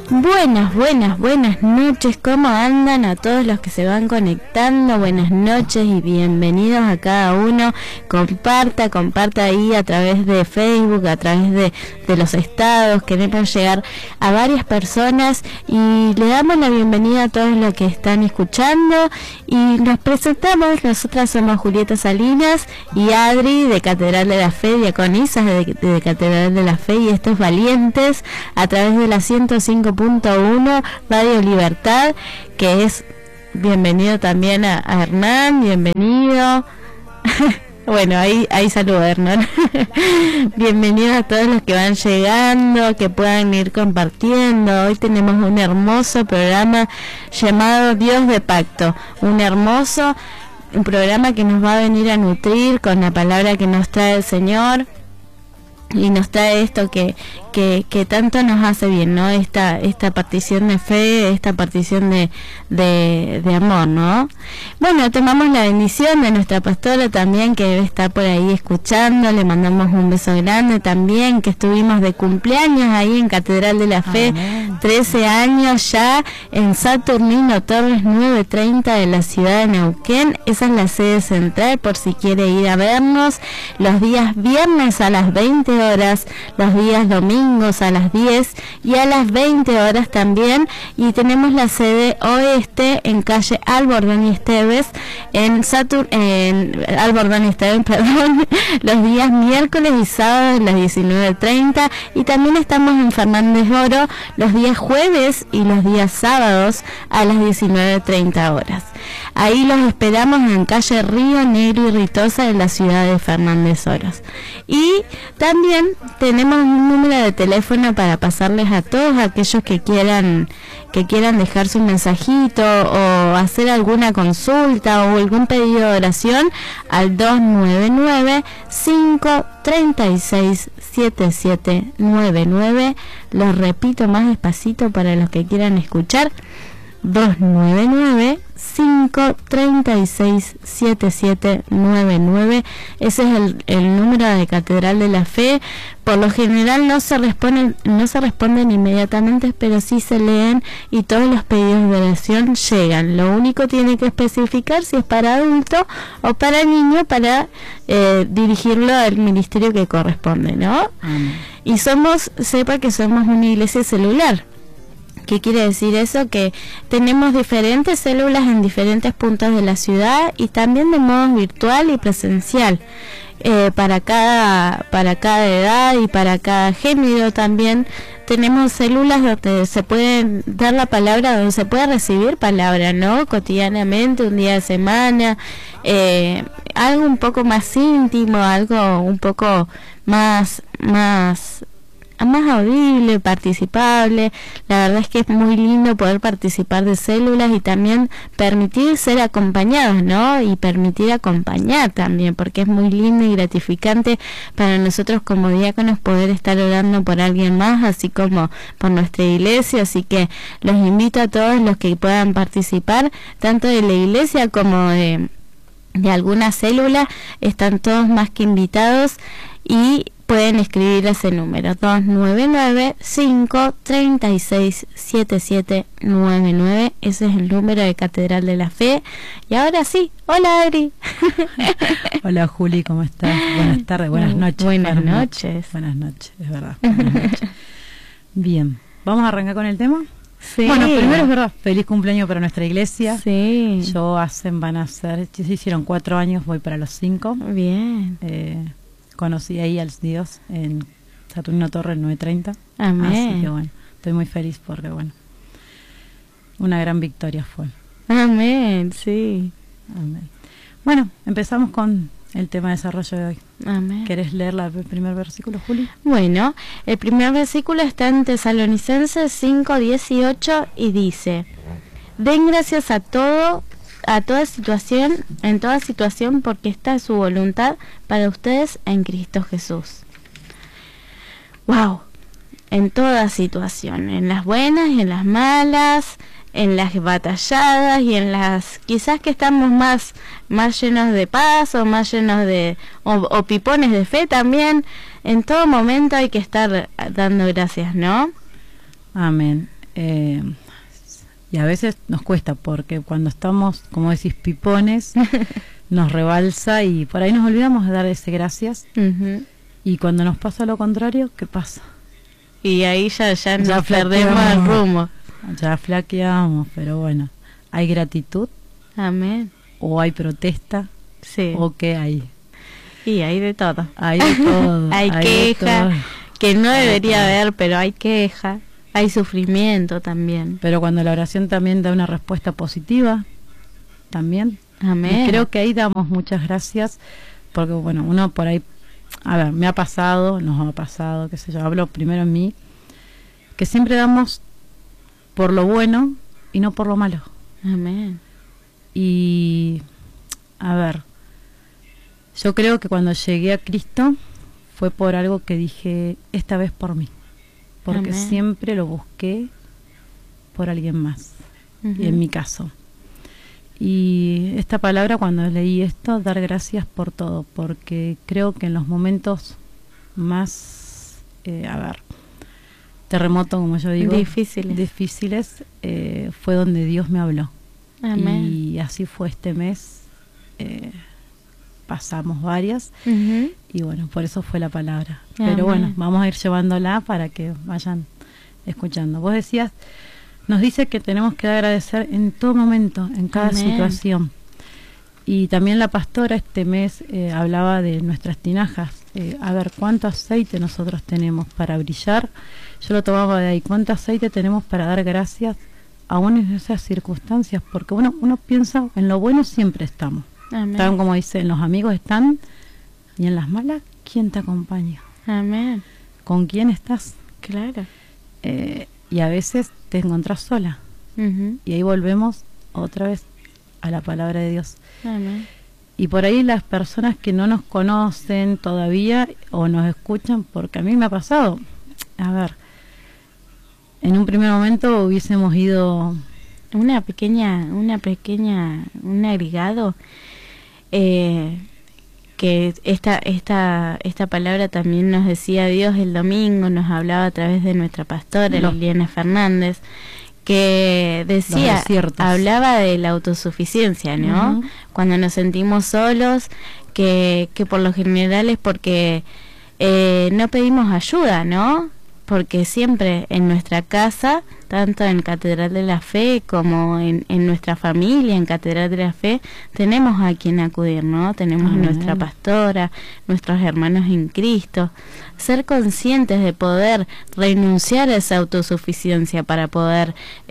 Buenas noches, ¿cómo andan a todos los que se van conectando? Buenas noches y bienvenidos a cada uno. Comparta ahí a través de Facebook, a través de los estados. Queremos llegar a varias personas y le damos la bienvenida a todos los que están escuchando y nos presentamos. Nosotras somos Julieta Salinas y Adri de Catedral de la Fe, diaconisas de Catedral de la Fe, y estos valientes a través de la 105.1 Radio Libertad, que es bienvenido también a Hernán, bienvenido. Bueno, ahí saludo, Hernán. Bienvenidos a todos los que van llegando, que puedan ir compartiendo. Hoy tenemos un hermoso programa llamado Dios de Pacto, un programa que nos va a venir a nutrir con la palabra que nos trae el Señor. Y nos trae esto que tanto nos hace bien, ¿no? Esta partición de fe, esta partición de amor, ¿no? Bueno, tomamos la bendición de nuestra pastora también, que debe estar por ahí escuchando. Le mandamos un beso grande también, que estuvimos de cumpleaños ahí en Catedral de la Fe. Amén. 13 años ya en Saturnino Torres 930 de la ciudad de Neuquén. Esa es la sede central por si quiere ir a vernos. Los días viernes a las 20 horas, los días domingos a las 10 y a las 20 horas también. Y tenemos la sede oeste en calle Albordón y Esteves, los días miércoles y sábados a las 19:30, y también estamos en Fernández Oro los días jueves y los días sábados a las 19:30 horas. Ahí los esperamos en calle Río Negro y Ritosa, en la ciudad de Fernández Oros. Y también tenemos un número de teléfono para pasarles a todos aquellos que quieran dejar su mensajito o hacer alguna consulta o algún pedido de oración al 299-536-7799. Lo repito más despacito para los que quieran escuchar: 299-536-7799. Ese es el número de Catedral de la Fe. Por lo general no se responden inmediatamente, pero sí se leen y todos los pedidos de oración llegan. Lo único tiene que especificar si es para adulto o para niño, para dirigirlo al ministerio que corresponde, ¿no? Y sepa que somos una iglesia celular. ¿Qué quiere decir eso? Que tenemos diferentes células en diferentes puntos de la ciudad y también de modo virtual y presencial. Para cada edad y para cada género también tenemos células donde se puede dar la palabra, donde se puede recibir palabra, ¿no? Cotidianamente, un día de semana, algo un poco más íntimo, algo un poco más audible, participable. La verdad es que es muy lindo poder participar de células y también permitir ser acompañados, ¿no? Y permitir acompañar también, porque es muy lindo y gratificante para nosotros como diáconos poder estar orando por alguien más, así como por nuestra iglesia. Así que los invito a todos los que puedan participar, tanto de la iglesia como de alguna célula. Están todos más que invitados y pueden escribir ese número: 299-536-7799. Ese es el número de Catedral de la Fe. Y ahora sí, hola Adri. Hola Juli, ¿cómo estás? Buenas tardes, buenas noches. Buenas noches, es verdad. Buenas noches. Bien, ¿vamos a arrancar con el tema? Sí. Bueno, primero es verdad, feliz cumpleaños para nuestra iglesia. Sí. Se hicieron 4 años, voy para los 5. Bien. Conocí ahí al Dios en Saturnino Torres 930. Amén. Así que bueno, estoy muy feliz porque bueno, una gran victoria fue. Amén, sí. Amén. Bueno, empezamos con el tema de desarrollo de hoy. Amén. ¿Querés leer el primer versículo, Juli? Bueno, el primer versículo está en Tesalonicenses 5:18 y dice: den gracias en toda situación, porque esta es su voluntad para ustedes en Cristo Jesús. Wow, en toda situación, en las buenas y en las malas, en las batalladas y en las quizás que estamos más llenos de paz o más llenos de o pipones de fe también. En todo momento hay que estar dando gracias, ¿no? Amén. y a veces nos cuesta, porque cuando estamos, como decís, pipones, nos rebalsa y por ahí nos olvidamos de dar ese gracias. Y cuando nos pasa lo contrario, ¿qué pasa? Y ahí ya nos perdemos el rumbo. Ya flaqueamos, pero bueno, ¿hay gratitud? Amén. ¿O hay protesta? Sí. ¿O qué hay? Y hay de todo. Hay de todo. Hay queja, que no debería haber, pero hay queja. Hay sufrimiento también. Pero cuando la oración también da una respuesta positiva, también. Amén. Y creo que ahí damos muchas gracias, porque bueno, uno por ahí, a ver, me ha pasado, nos ha pasado, qué sé yo, hablo primero en mí, que siempre damos por lo bueno y no por lo malo. Amén. Y, a ver, yo creo que cuando llegué a Cristo fue por algo que dije, esta vez por mí, porque Amén. siempre lo busqué por alguien más, y en mi caso. Y esta palabra, cuando leí esto, dar gracias por todo, porque creo que en los momentos más, terremoto, como yo digo, difíciles, fue donde Dios me habló. Amén. Y así fue este mes, pasamos varias, y bueno, por eso fue la palabra. Amén. Pero bueno, vamos a ir llevándola para que vayan escuchando. Vos decías, nos dice que tenemos que agradecer en todo momento, en cada Amén. situación. Y también la pastora este mes hablaba de nuestras tinajas. A ver, ¿cuánto aceite nosotros tenemos para brillar? Yo lo tomaba de ahí. ¿Cuánto aceite tenemos para dar gracias aún en esas circunstancias? Porque uno piensa, en lo bueno siempre estamos. Amén. Tan como dicen, los amigos están, y en las malas, ¿quién te acompaña? Amén. ¿Con quién estás? Claro. Y a veces te encontrás sola. Y ahí volvemos otra vez a la palabra de Dios. Amén. Y por ahí las personas que no nos conocen todavía o nos escuchan, porque a mí me ha pasado, a ver, en un primer momento hubiésemos ido... un agregado, que esta palabra también nos decía Dios el domingo, nos hablaba a través de nuestra pastora Liliana Fernández, que decía, hablaba de la autosuficiencia, ¿no? Cuando nos sentimos solos, que por lo general es porque no pedimos ayuda, ¿no? Porque siempre en nuestra casa, tanto en Catedral de la Fe como en nuestra familia, en Catedral de la Fe, tenemos a quien acudir, ¿no? Tenemos a nuestra pastora, nuestros hermanos en Cristo. Ser conscientes de poder renunciar a esa autosuficiencia para poder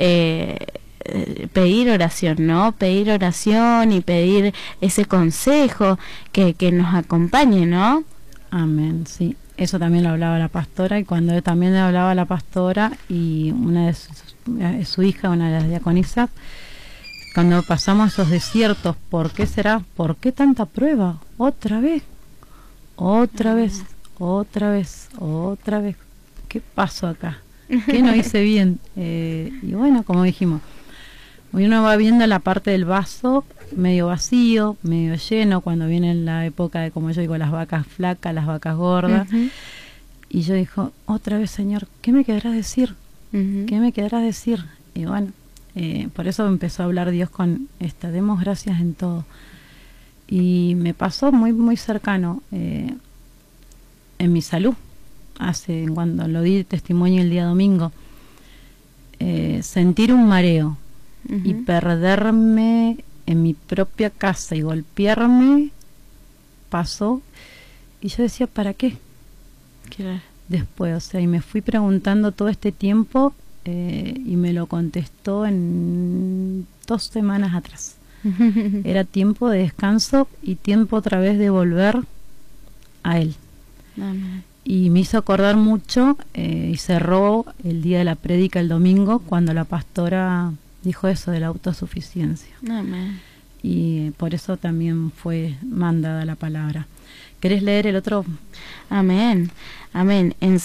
pedir oración, ¿no? Pedir oración y pedir ese consejo que nos acompañe, ¿no? Amén, sí. Eso también lo hablaba la pastora, y cuando también le hablaba la pastora y una de su hija, una de las diaconisas, cuando pasamos esos desiertos, ¿por qué será? ¿Por qué tanta prueba? Otra vez, otra vez, otra vez, otra vez. ¿Qué pasó acá? ¿Qué no hice bien? Y bueno, como dijimos, uno va viendo la parte del vaso medio vacío, medio lleno, cuando viene la época de, como yo digo, las vacas flacas, las vacas gordas. Y yo dijo, otra vez, Señor, ¿qué me querrás decir? ¿Qué me querrás decir? Y bueno, por eso empezó a hablar Dios con esta, demos gracias en todo. Y me pasó muy, muy cercano en mi salud, cuando lo di testimonio el día domingo, sentir un mareo y perderme en mi propia casa y golpearme, pasó, y yo decía, ¿para qué? Después, o sea, y me fui preguntando todo este tiempo, y me lo contestó en 2 semanas atrás. Era tiempo de descanso y tiempo otra vez de volver a Él. Amén. Y me hizo acordar mucho, y cerró el día de la prédica el domingo, cuando la pastora dijo eso de la autosuficiencia. Amén. Y por eso también fue mandada la palabra. ¿Querés leer el otro? Amén. Amén. En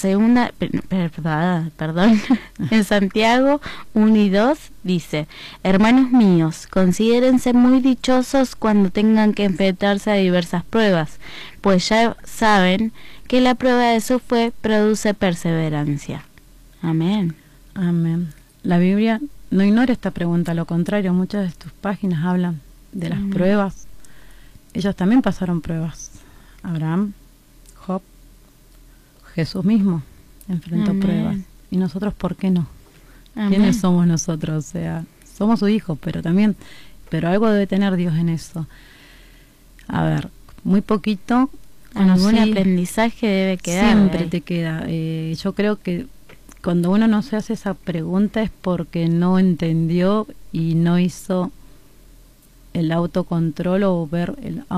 en Santiago 1:2 dice, hermanos míos, considérense muy dichosos cuando tengan que enfrentarse a diversas pruebas, pues ya saben que la prueba de su fe produce perseverancia. Amén. Amén. la Biblia no ignora esta pregunta, lo contrario, muchas de tus páginas hablan de las pruebas. Ellos también pasaron pruebas. Abraham, Job, Jesús mismo enfrentó pruebas. ¿Y nosotros por qué no? ¿Quiénes somos nosotros? O sea, somos su hijo, pero algo debe tener Dios en eso. A ver, muy poquito. Algún aprendizaje debe quedar. Siempre te queda. Yo creo que cuando uno no se hace esa pregunta es porque no entendió y no hizo el autocontrol o ver el